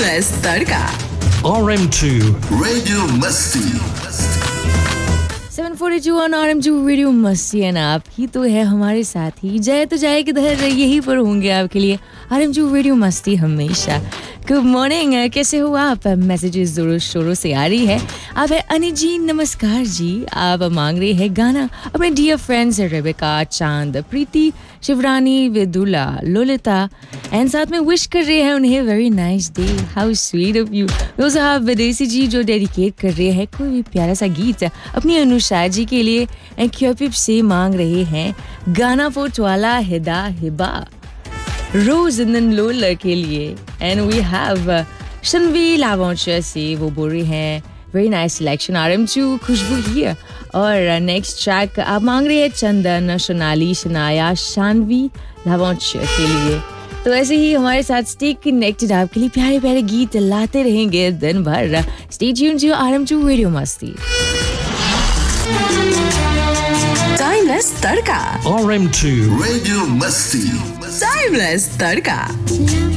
Timeless tadka RM2 Radio Musti. 742 on RM2 radio मस्ती and आप ही तो है हमारे साथ ही जाए तो जाए किधर यहीं पर होंगे आपके लिए RM2 रेडियो मस्ती हमेशा। गुड मॉर्निंग, कैसे हो आप? मैसेजेस जोरों शोरों से आ रही है। आप है अनिल जी, नमस्कार जी। आप मांग रहे हैं गाना अपने डियर फ्रेंड्स रेबेका, चांद, प्रीति, शिवरानी, विदुला, लोलिता एंड साथ में विश कर रहे हैं उन्हें very nice day. How sweet of you. वो साहब विदेशी जी जो डेडिकेट कर रहे हैं कोई भी प्यारा सा गीत अपनी अनुषा जी के लिए एंड क्योपिप से मांग रहे हैं गाना फोटवाला हिदा हिबा रोज इन लोलर के लिए। एंड वी हैव शनवी लावंशा से वो बोल रहे हैं very nice selection RM2 Khushboo here. और नेक्स्ट ट्रैक आप मांग रहे हैं चंदन, सोनाली, शनाया, शानवी लावंशा के लिए। तो ऐसे ही हमारे साथ स्टे कनेक्टेड, आपके लिए प्यारे प्यारे गीत लाते रहेंगे दिन भर। Stay tuned to RM2 radio मस्ती। Timeless तड़का RM2 Radio Musti. Timeless तड़का।